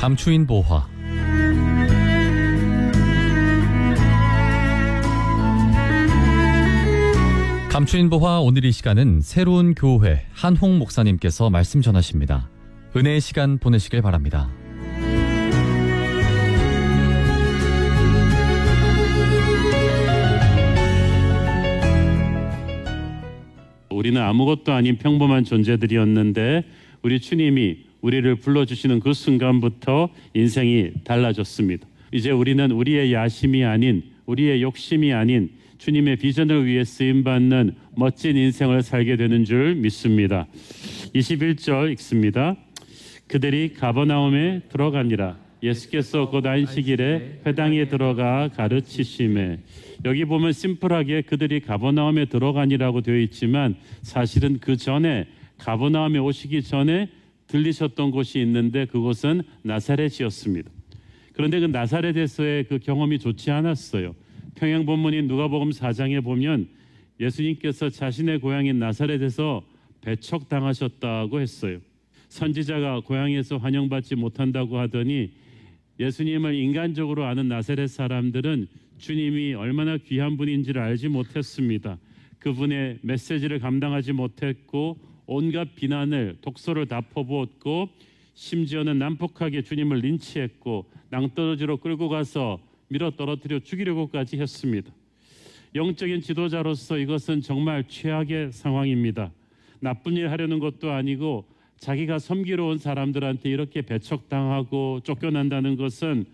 감추인 보화. 감추인 보화 오늘 이 시간은 새로운 교회 한홍 목사님께서 말씀 전하십니다. 은혜의 시간 보내시길 바랍니다. 우리는 아무것도 아닌 평범한 존재들이었는데 우리 주님이 우리를 불러주시는 그 순간부터 인생이 달라졌습니다. 이제 우리는 우리의 야심이 아닌, 우리의 욕심이 아닌 주님의 비전을 위해 쓰임받는 멋진 인생을 살게 되는 줄 믿습니다. 21절 읽습니다. 그들이 가버나움에 들어가니라. 예수께서 곧 안식일에 회당에 들어가 가르치심에. 여기 보면 심플하게 그들이 가버나움에 들어가니라고 되어 있지만 사실은 그 전에 가버나움에 오시기 전에 들리셨던 곳이 있는데 그곳은 나사렛이었습니다. 그런데 그 나사렛에서의 그 경험이 좋지 않았어요. 평행 본문인 누가복음 4장에 보면 예수님께서 자신의 고향인 나사렛에서 배척당하셨다고 했어요. 선지자가 고향에서 환영받지 못한다고 하더니 예수님을 인간적으로 아는 나사렛 사람들은 주님이 얼마나 귀한 분인지를 알지 못했습니다. 그분의 메시지를 감당하지 못했고 온갖 비난을, 독소를 다 퍼부었고 심지어는 난폭하게 주님을 린치했고 낭떠러지로 끌고 가서 밀어 떨어뜨려 죽이려고까지 했습니다. 영적인 지도자로서 이것은 정말 최악의 상황입니다. 나쁜 일 하려는 것도 아니고 자기가 섬기러 온 사람들한테 이렇게 배척당하고 쫓겨난다는 것은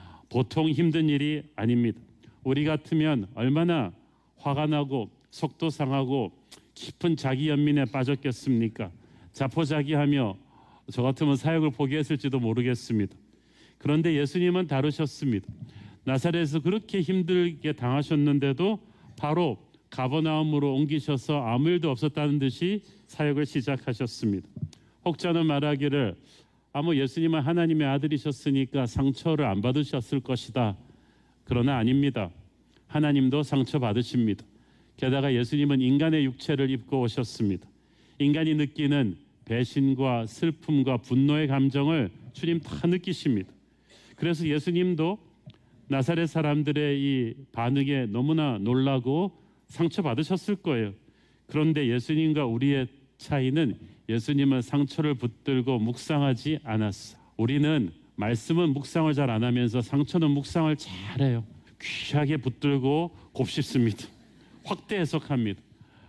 보통 힘든 일이 아닙니다. 우리 같으면 얼마나 화가 나고 속도 상하고 깊은 자기 연민에 빠졌겠습니까? 자포자기하며 저 같으면 사역을 포기했을지도 모르겠습니다. 그런데 예수님은 다르셨습니다. 나사렛에서 그렇게 힘들게 당하셨는데도 바로 가버나움으로 옮기셔서 아무 일도 없었다는 듯이 사역을 시작하셨습니다. 혹자는 말하기를 예수님은 하나님의 아들이셨으니까 상처를 안 받으셨을 것이다. 그러나 아닙니다. 하나님도 상처받으십니다. 게다가 예수님은 인간의 육체를 입고 오셨습니다. 인간이 느끼는 배신과 슬픔과 분노의 감정을 주님 다 느끼십니다. 그래서 예수님도 나사렛 사람들의 이 반응에 너무나 놀라고 상처받으셨을 거예요. 그런데 예수님과 우리의 차이는 예수님은 상처를 붙들고 묵상하지 않았어요. 우리는 말씀은 묵상을 잘 안 하면서 상처는 묵상을 잘해요. 귀하게 붙들고 곱씹습니다. 확대 해석합니다.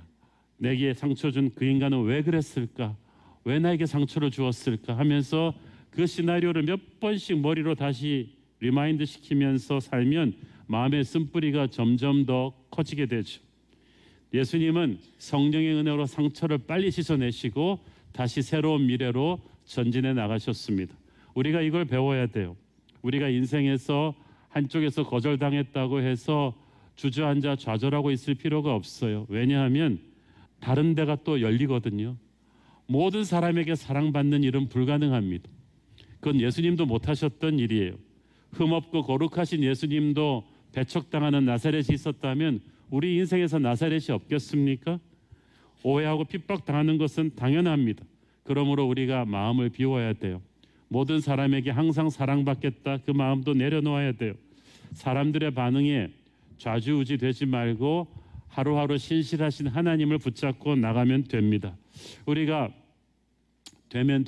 내게 상처 준 그 인간은 왜 그랬을까? 왜 나에게 상처를 주었을까? 하면서 그 시나리오를 몇 번씩 머리로 다시 리마인드 시키면서 살면 마음의 쓴뿌리가 점점 더 커지게 되죠. 예수님은 성령의 은혜로 상처를 빨리 씻어내시고 다시 새로운 미래로 전진해 나가셨습니다. 우리가 이걸 배워야 돼요. 우리가 인생에서 한쪽에서 거절당했다고 해서 주저앉아 좌절하고 있을 필요가 없어요. 왜냐하면 다른 데가 또 열리거든요. 모든 사람에게 사랑받는 일은 불가능합니다. 그건 예수님도 못하셨던 일이에요. 흠없고 거룩하신 예수님도 배척당하는 나사렛이 있었다면 우리 인생에서 나사렛이 없겠습니까? 오해하고 핍박당하는 것은 당연합니다. 그러므로 우리가 마음을 비워야 돼요. 모든 사람에게 항상 사랑받겠다 그 마음도 내려놓아야 돼요. 사람들의 반응에 좌지우지 되지 말고 하루하루 신실하신 하나님을 붙잡고 나가면 됩니다. 우리가 되면